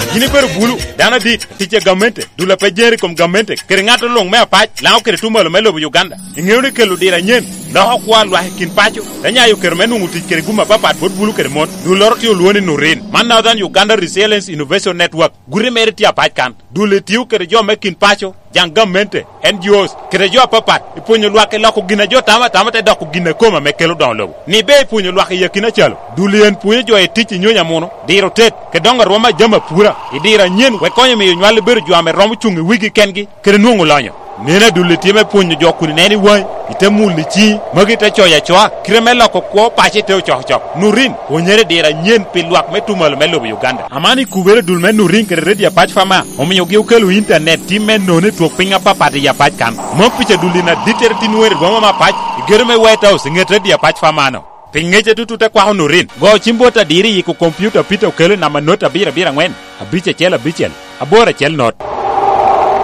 Gini per bulu dana dit tiche gamente dula pejeri kom gamente kere ngato long me apach lao kere tumalo melo Uganda ingewni kelu dira nyen na hokwa lwa kin pacho danya yo kere menu nguti kere guma papat bot bulu kere mon du lorti olwoni nurin man now than Uganda Resilience Innovation Network guri meriti apach kan dule tiu kere jo mekin pacho jang gamente NGOs kere jo papat ipunyo lwa ke lako gina jo tama te dako gina koma mekelo don lobo ni be ipunyo lwa ke yakina chalo dule en punyo jo e tichi nyonya mono diro tet ke donga roma jama pura idira nyen we konye me nywale ber jo ame romo chungi wigi kengi kere nuongo lanyo nena dule time punyo jo kuni neni wai ite muli chi magi te choya choa kireme lako kwa pache teo choch nurin onyere dira nyen pilwak metumalo melo Uganda amani kubere dulme nurin kere redi ya pach fama ominyo giukelu internet time none tuok pinga papati ya pach kan mompiche dulina diter tinuere goma ma pach igereme White House nget redi ya pach fama no pingeche tutute kwa nurin go chimbota diri yiku computer pita ukele na manota bira ngwen abiche chel abora chel not